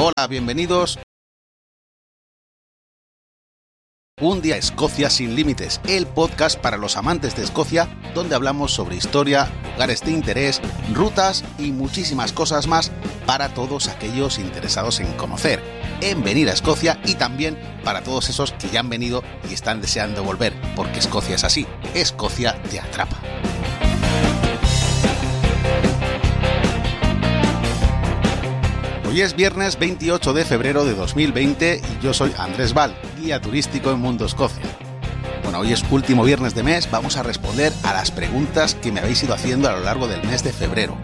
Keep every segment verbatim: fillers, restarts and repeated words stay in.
Hola, bienvenidos un día a Escocia sin límites, el podcast para los amantes de Escocia, donde hablamos sobre historia, lugares de interés, rutas y muchísimas cosas más para todos aquellos interesados en conocer, en venir a Escocia y también para todos esos que ya han venido y están deseando volver, porque Escocia es así, Escocia te atrapa. Hoy es viernes veintiocho de febrero de dos mil veinte y yo soy Andrés Val, guía turístico en Mundo Escocia. Bueno, hoy es último viernes de mes, vamos a responder a las preguntas que me habéis ido haciendo a lo largo del mes de febrero.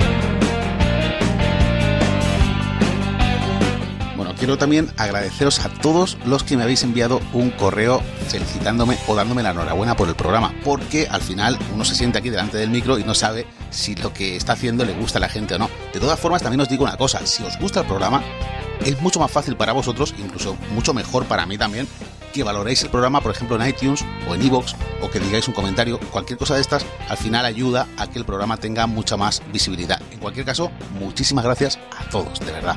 Bueno, quiero también agradeceros a todos los que me habéis enviado un correo felicitándome o dándome la enhorabuena por el programa, porque al final uno se siente aquí delante del micro y no sabe si lo que está haciendo le gusta a la gente o no. De todas formas, también os digo una cosa, si os gusta el programa, es mucho más fácil para vosotros, incluso mucho mejor para mí también, que valoréis el programa, por ejemplo, en iTunes o en iVoox, o que digáis un comentario, cualquier cosa de estas, al final ayuda a que el programa tenga mucha más visibilidad. En cualquier caso, muchísimas gracias a todos, de verdad.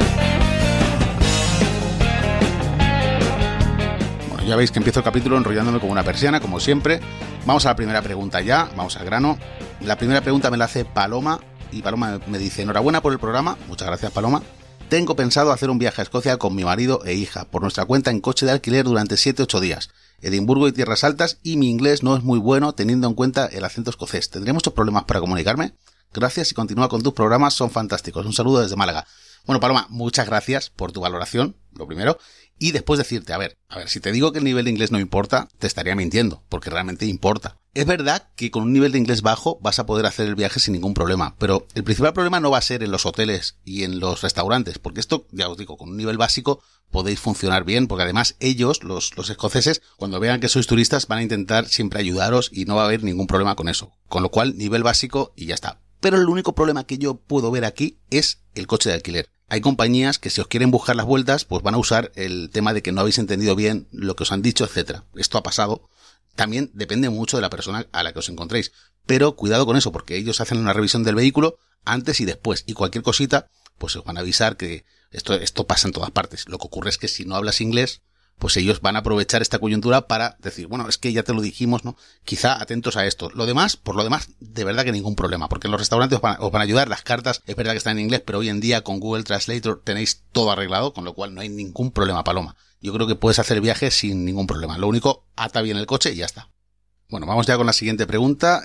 Bueno, ya veis que empiezo el capítulo enrollándome como una persiana, como siempre. Vamos a la primera pregunta ya, vamos al grano. La primera pregunta me la hace Paloma, y Paloma me dice: enhorabuena por el programa, muchas gracias Paloma. Tengo pensado hacer un viaje a Escocia con mi marido e hija, por nuestra cuenta en coche de alquiler durante siete ocho días. Edimburgo y Tierras Altas, y mi inglés no es muy bueno teniendo en cuenta el acento escocés. ¿Tendré muchos problemas para comunicarme? Gracias y continúa con tus programas, son fantásticos. Un saludo desde Málaga. Bueno, Paloma, muchas gracias por tu valoración, lo primero. Y después decirte, a ver, a ver, si te digo que el nivel de inglés no importa, te estaría mintiendo, porque realmente importa. Es verdad que con un nivel de inglés bajo vas a poder hacer el viaje sin ningún problema, pero el principal problema no va a ser en los hoteles y en los restaurantes, porque esto, ya os digo, con un nivel básico podéis funcionar bien, porque además ellos, los, los escoceses, cuando vean que sois turistas, van a intentar siempre ayudaros y no va a haber ningún problema con eso. Con lo cual, nivel básico y ya está. Pero el único problema que yo puedo ver aquí es el coche de alquiler. Hay compañías que si os quieren buscar las vueltas, pues van a usar el tema de que no habéis entendido bien lo que os han dicho, etcétera. Esto ha pasado. También depende mucho de la persona a la que os encontréis. Pero cuidado con eso, porque ellos hacen una revisión del vehículo antes y después. Y cualquier cosita, pues os van a avisar que esto, esto pasa en todas partes. Lo que ocurre es que si no hablas inglés, pues ellos van a aprovechar esta coyuntura para decir, bueno, es que ya te lo dijimos, ¿no? Quizá atentos a esto. Lo demás, por lo demás, de verdad que ningún problema, porque en los restaurantes os van, os van a ayudar, las cartas, es verdad que están en inglés, pero hoy en día con Google Translator tenéis todo arreglado, con lo cual no hay ningún problema, Paloma. Yo creo que puedes hacer el viaje sin ningún problema. Lo único, ata bien el coche y ya está. Bueno, vamos ya con la siguiente pregunta.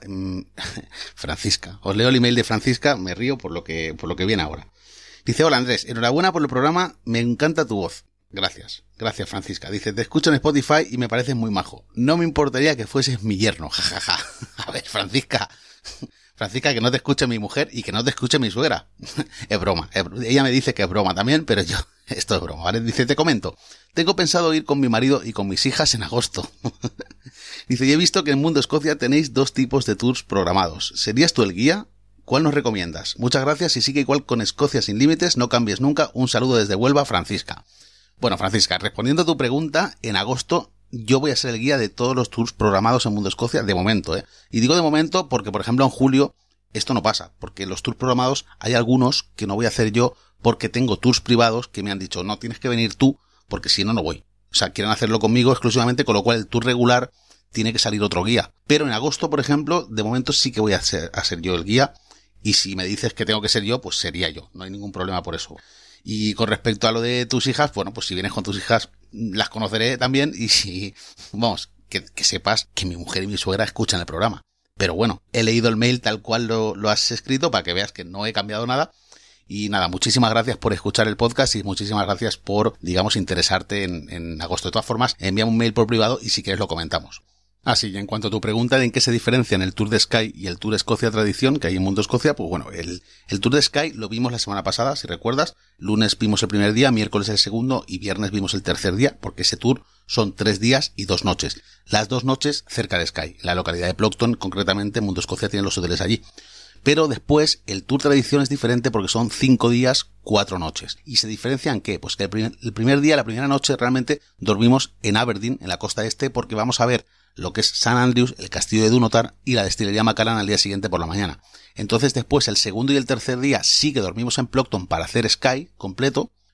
Francisca. Os leo el email de Francisca, me río por lo que, por lo que viene ahora. Dice: hola Andrés, enhorabuena por el programa, me encanta tu voz. Gracias, gracias Francisca. Dice: te escucho en Spotify y me pareces muy majo. No me importaría que fueses mi yerno, jajaja. A ver, Francisca, Francisca, que no te escuche mi mujer y que no te escuche mi suegra. Es broma, es broma. Ella me dice que es broma también, pero yo, esto es broma, ¿vale? Dice: te comento, tengo pensado ir con mi marido y con mis hijas en agosto. Dice: y he visto que en Mundo Escocia tenéis dos tipos de tours programados. ¿Serías tú el guía? ¿Cuál nos recomiendas? Muchas gracias y sigue igual con Escocia sin límites, no cambies nunca. Un saludo desde Huelva, Francisca. Bueno, Francisca, respondiendo a tu pregunta, en agosto yo voy a ser el guía de todos los tours programados en Mundo Escocia, de momento, ¿eh? Y digo de momento porque, por ejemplo, en julio esto no pasa, porque los tours programados hay algunos que no voy a hacer yo porque tengo tours privados que me han dicho, no, tienes que venir tú porque si no, no voy. O sea, quieren hacerlo conmigo exclusivamente, con lo cual el tour regular tiene que salir otro guía. Pero en agosto, por ejemplo, de momento sí que voy a ser, a ser yo el guía, y si me dices que tengo que ser yo, pues sería yo, no hay ningún problema por eso. Y con respecto a lo de tus hijas, bueno, pues si vienes con tus hijas, las conoceré también, y si, vamos, que, que sepas que mi mujer y mi suegra escuchan el programa. Pero bueno, he leído el mail tal cual lo, lo has escrito para que veas que no he cambiado nada. Y nada, muchísimas gracias por escuchar el podcast y muchísimas gracias por, digamos, interesarte en, en agosto. De todas formas, envíame un mail por privado y si quieres lo comentamos. Así, y en cuanto a tu pregunta de en qué se diferencian el Tour de Skye y el Tour Escocia Tradición que hay en Mundo Escocia, pues bueno, el, el Tour de Skye lo vimos la semana pasada, si recuerdas. Lunes vimos el primer día, miércoles el segundo y viernes vimos el tercer día, porque ese tour son tres días y dos noches. Las dos noches cerca de Skye, la localidad de Ploughton, concretamente Mundo Escocia tiene los hoteles allí. Pero después el Tour Tradición es diferente porque son cinco días, cuatro noches. ¿Y se diferencian qué? Pues que el primer, el primer día, la primera noche, realmente dormimos en Aberdeen, en la costa este, porque vamos a ver lo que es San Andrews, el castillo de Dunotar y la destilería Macallan al día siguiente por la mañana. Entonces después, el segundo y el tercer día, sí que dormimos en Ploughton para hacer Skye completo,